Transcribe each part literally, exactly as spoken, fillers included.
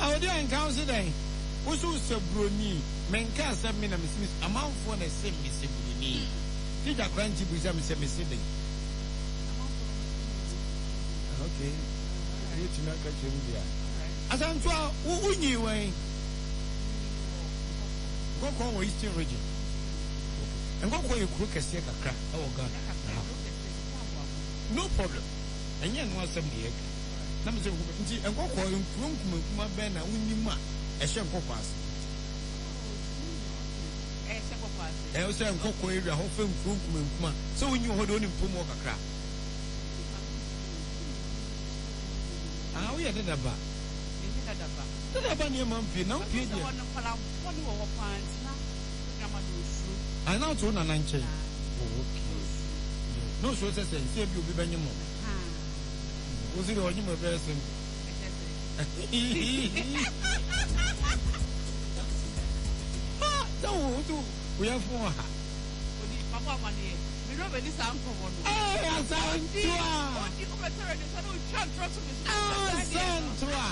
Ah, odi an council dey. Usu se broni, menka se me na misimis amanfo na se misi broni. Tija kranchi buza me se misi dey. Okay. You to make a change there. As I'm trying, who knew when go call Eastern region and go call your crook a second crack. Oh, God. No problem. And yet, one seventy acre. Number and go call him Krunk Banner, Winima, a shampo pass. I was saying, Coco area, Hoffing Krunk, so when you hold on in Pumoka crap. Ah, we had a daba. The daba near Mumpy, no pity. I now told an answer. No, so says, save you be Benjamin. Was it on your person? No, we have four. Papa, money. You know, this uncle one. Oh, Santua. You come and turn this. I don't chant trust me. Oh, Santua.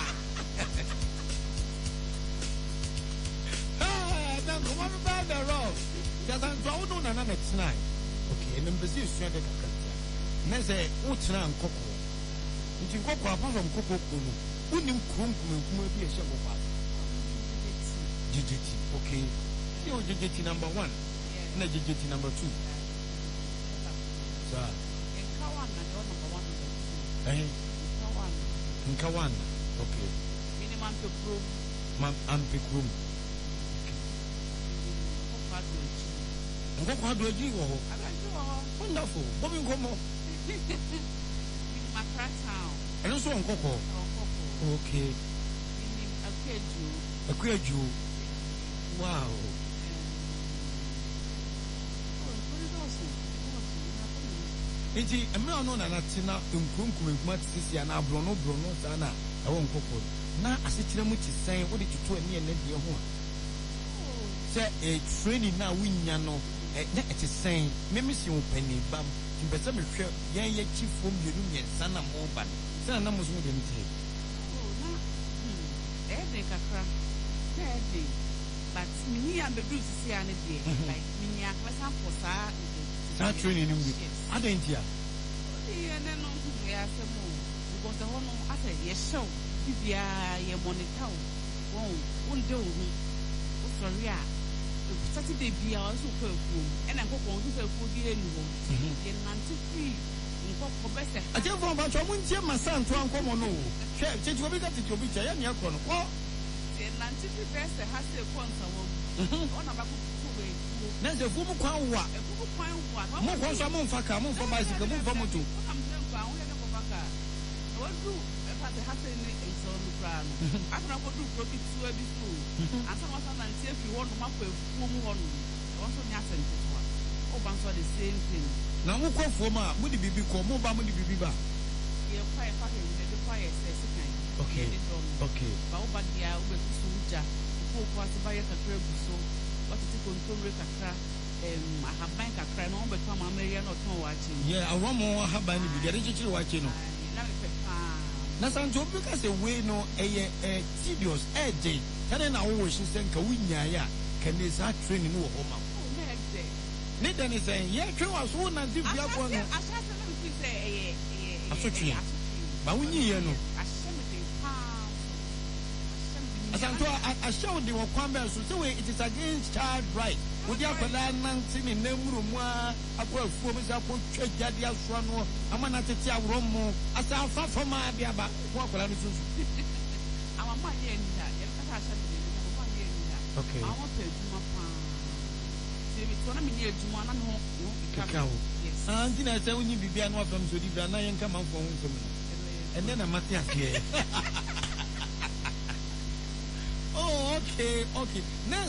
Ah, now come on about the road. Just I'm proud on another tonight. Okay, and then the sea stranded a country. Next, what's now Coco? It's in Coco apart from Coco Kunu. Wouldn't Krum Kumu be a shop of us? G G T, okay. You're G G T number one. And G G T number two. Sir. In Kawana, you're number one. Eh? Kawana. In Kawana. Okay. Minimum to prove. Mam Ampic room. And what do you do? Wonderful. Bobby Como. My crack town. And also on Coco. Okay. A queju. A queju. Wow. Eti emra no na natina nkunkum nkumat sisi ana abrono brono sana e won kokko na asekire mu tisen wo de tutu ani ene de ho se e training na winya no e na e tisen memisi wo pani bam timbese me hwe yen ye chifo mienu miensa na mo ba sana na mo so de ntie oh na e de kakra e de but mini am be do sisi ane de like mini akwasa for sa that training in you. I don't hear. Yeah, no, no, yeah, some more. Because the one I said, yes, so if you are your money town, won't do me. Sorry, Saturday be also perfume, and I go on to the food anymore. In ninety-three, in Coco. I tell you about your winter, my son, to uncle Mono. Change what we got to your picture, and your corner. What? The ninety-three best has a concern. On about Nan's a woman. Mo kwa so mo faka mo for bicycle mo for moto what do e pa the happen is on the ground after go do profit to every school and some of them say if you want to map a full one also nya sente to o ban so the same thing na mo kwa fo ma mo di bibi ko mo ba mo di bibi ba ye kwa e fa he the kwa e say sikan okay okay ba o ba dia o be su uja ko kwa se ba ye kakra buso what to control kakra um I have bank a cry no but come American or no watching. Yeah, I want more have bank be the digital watching. Na santo because a way no a tedious a day. Then I always think ka winya ya can this hard training no home. Oh next day. Then is saying yeah train was one and if you are going I say eh but we need no. Asanto I show the kwamba so it is against child right. Would you have a nineteen in Nemurumwa, a poor four Miss Apple, Jadia Swano, Amanatatia Romo, as our far from my Biaba, what will I do? I'm a man in that. Okay. I want to do my farm. See, it's one of me near Jumana, no, yes. And then I say, when you be an welcome to the Ghana and come out for me. And then I'm at here. Oh, okay, okay. Now,